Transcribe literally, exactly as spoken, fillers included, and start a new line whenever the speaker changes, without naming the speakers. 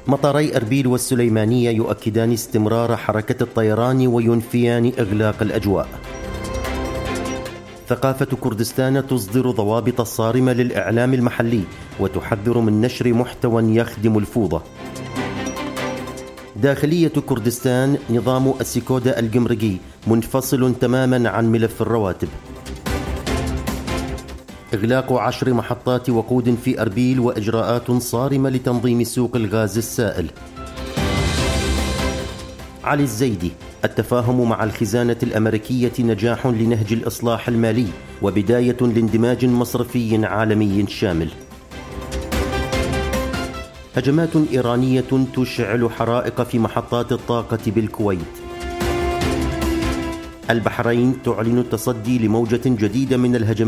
مطاري أربيل والسليمانية يؤكدان استمرار حركة الطيران وينفيان إغلاق الأجواء. ثقافة كردستان تصدر ضوابط صارمة للإعلام المحلي وتحذر من نشر محتوى يخدم الفوضى. داخلية كردستان نظام السيكودا الجمركي منفصل تماما عن ملف الرواتب. إغلاق عشر محطات وقود في أربيل وإجراءات صارمة لتنظيم سوق الغاز السائل. علي الزيدي: التفاهم مع الخزانة الأمريكية نجاح لنهج الإصلاح المالي وبداية لاندماج مصرفي عالمي شامل. هجمات إيرانية تشعل حرائق في محطات الطاقة بالكويت. البحرين تعلن التصدي لموجة جديدة من الهجمات